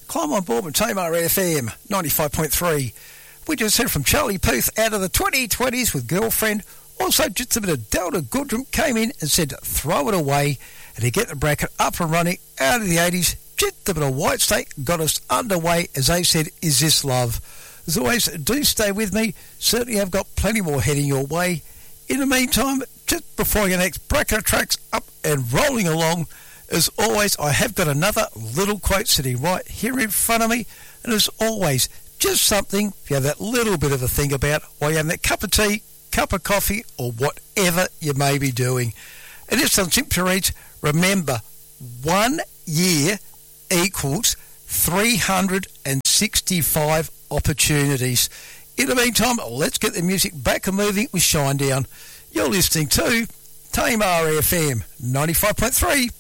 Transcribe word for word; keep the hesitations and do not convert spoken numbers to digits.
Climb on board with Tamar F M ninety-five point three. We just heard from Charlie Puth out of the twenty twenties with Girlfriend. Also, just a bit of Delta Goodrum came in and said throw it away, and to get the bracket up and running out of the eighties, just a bit of White Snake got us underway. As they said, Is This Love? As always, do stay with me. Certainly have got plenty more heading your way. In the meantime, just before your next bracket of tracks up and rolling along, as always, I have got another little quote sitting right here in front of me. And as always, just something if you have that little bit of a think about while you're having that cup of tea, cup of coffee, or whatever you may be doing. And this one simply reads, remember, one year equals three hundred sixty-five opportunities. In the meantime, let's get the music back and moving with Shinedown. You're listening to Tamar F M ninety-five point three.